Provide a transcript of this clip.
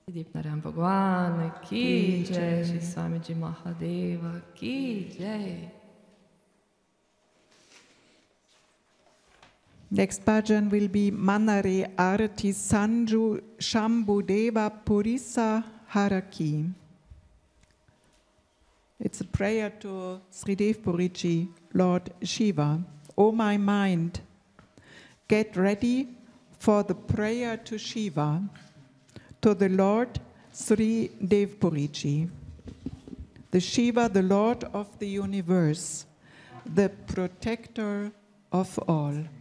Dipnarayana Bhagwan ki jai, Shri Swamiji Mahadeva ki jai. Next bhajan will be Manare Arati Sanju Shambhudeva Purisa Haraki. It's a prayer to Sridev Puriji, Lord Shiva. O my mind, get ready for the prayer to Shiva, to the Lord Sri Dev Puriji, the Shiva, the Lord of the universe, the protector of all.